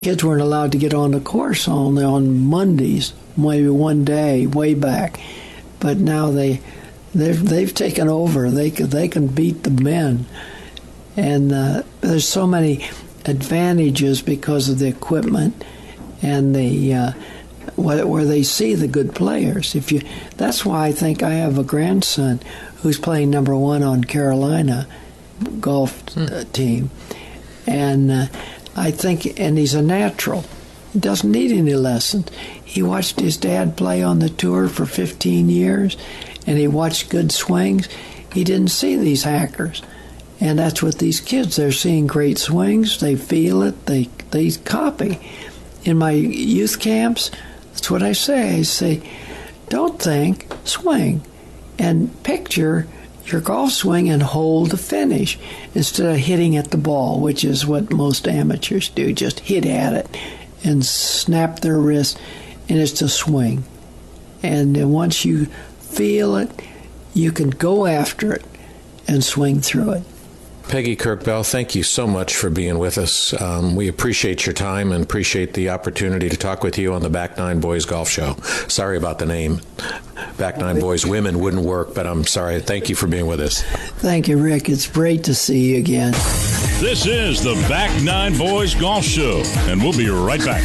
Kids weren't allowed to get on the course only on Mondays, maybe one day way back. But now they've taken over. They can beat the men, and there's so many advantages because of the equipment and the where they see the good players. That's why I think I have a grandson who's playing number one on Carolina golf team, and I think, and he's a natural. He doesn't need any lessons. He watched his dad play on the tour for 15 years, and he watched good swings. He didn't see these hackers. And that's what these kids, they're seeing great swings. They feel it. They copy. In my youth camps, that's what I say. I say, don't think, swing. And picture your golf swing and hold the finish instead of hitting at the ball, which is what most amateurs do. Just hit at it and snap their wrist, and it's a swing. And then once you feel it, you can go after it and swing through it. Peggy Kirkbell, thank you so much for being with us. We appreciate your time and appreciate the opportunity to talk with you on the Back Nine Boys Golf Show. Sorry about the name. Back Nine Boys Women wouldn't work, but I'm sorry. Thank you for being with us. Thank you, Rick. It's great to see you again. This is the Back Nine Boys Golf Show, and we'll be right back.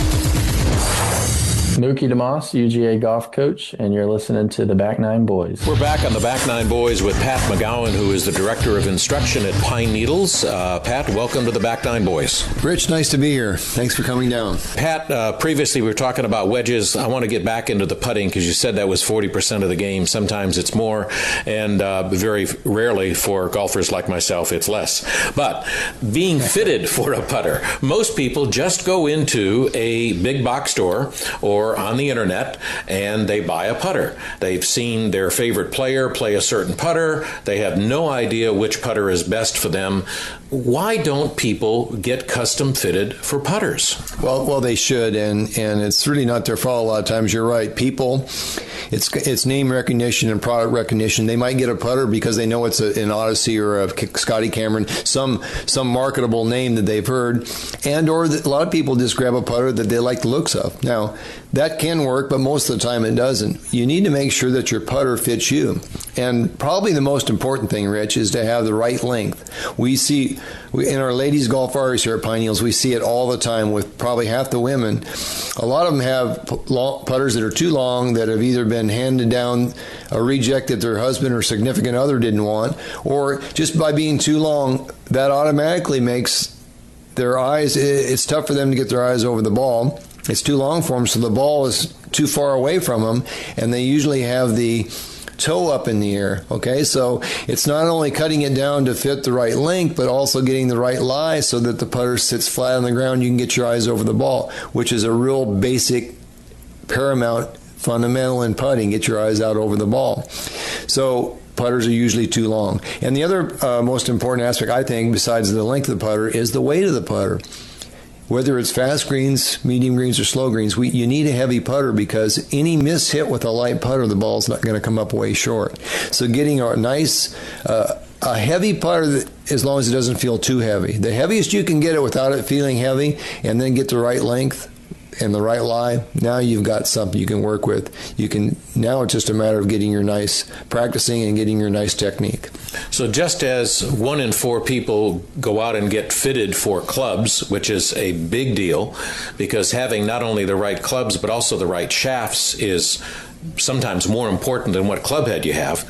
Mookie DeMoss, UGA golf coach, and you're listening to the Back Nine Boys. We're back on the Back Nine Boys with Pat McGowan, who is the Director of Instruction at Pine Needles. Pat, welcome to the Back Nine Boys. Rich, nice to be here. Thanks for coming down. Pat, previously we were talking about wedges. I want to get back into the putting because you said that was 40% of the game. Sometimes it's more, and very rarely for golfers like myself, it's less. But being fitted for a putter, most people just go into a big box store or on the internet and they buy a putter. They've seen their favorite player play a certain putter. They have no idea which putter is best for them. Why don't people get custom fitted for putters? Well, they should, and it's really not their fault a lot of times. You're right. People, it's name recognition and product recognition. They might get a putter because they know it's an Odyssey or a Scotty Cameron, some marketable name that they've heard, and or a lot of people just grab a putter that they like the looks of. Now, that can work, but most of the time it doesn't. You need to make sure that your putter fits you. And probably the most important thing, Rich, is to have the right length. In our ladies golf hours here at Pine Needles, we see it all the time with probably half the women. A lot of them have putters that are too long, that have either been handed down a reject that their husband or significant other didn't want, or just by being too long, that automatically makes their eyes, it's tough for them to get their eyes over the ball. It's too long for them, so the ball is too far away from them, and they usually have the toe up in the air. Okay, so it's not only cutting it down to fit the right length, but also getting the right lie so that the putter sits flat on the ground. You can get your eyes over the ball, which is a real basic, paramount, fundamental in putting. Get your eyes out over the ball. So putters are usually too long. And the other most important aspect, I think, besides the length of the putter, is the weight of the putter. Whether it's fast greens, medium greens, or slow greens, you need a heavy putter because any miss hit with a light putter, the ball's not going to come up way short. So getting a nice, a heavy putter, as long as it doesn't feel too heavy. The heaviest you can get it without it feeling heavy, and then get the right length and the right lie, now you've got something you can work with. Now it's just a matter of getting your nice practicing and getting your nice technique. So just as 1 in 4 people go out and get fitted for clubs, which is a big deal, because having not only the right clubs but also the right shafts is sometimes more important than what club head you have,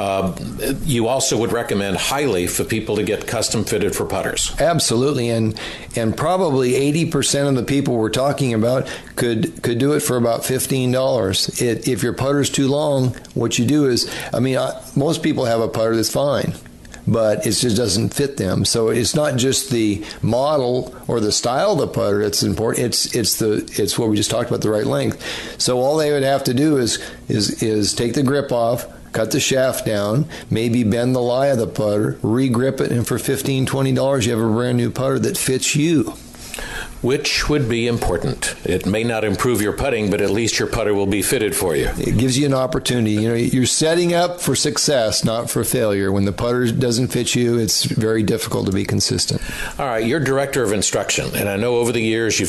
you also would recommend highly for people to get custom fitted for putters. Absolutely, and probably 80% of the people we're talking about could do it for about $15. If your putter's too long, what you do is, most people have a putter that's fine, but it just doesn't fit them. So it's not just the model or the style of the putter that's important. It's what we just talked about, the right length. So all they would have to do is take the grip off, cut the shaft down, maybe bend the lie of the putter, re-grip it, and for $15, $20 you have a brand new putter that fits you. which would be important. It may not improve your putting, but at least your putter will be fitted for you. It gives you an opportunity. You know, you're setting up for success, not for failure. When the putter doesn't fit you, it's very difficult to be consistent. All right, you're director of instruction, and I know over the years you've